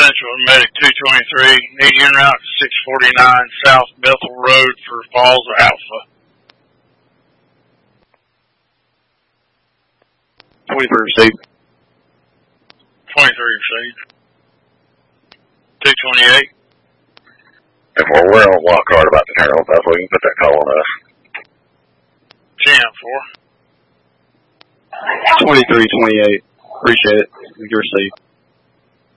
Central Medic 223. Need en route to 649 South Bethel Road for Falls Alpha. 23 received. 23 received. 228. If we're on Lockhart about to turn on Bethel, you can put that call on us. 10-4. 23-28. Appreciate it. You received.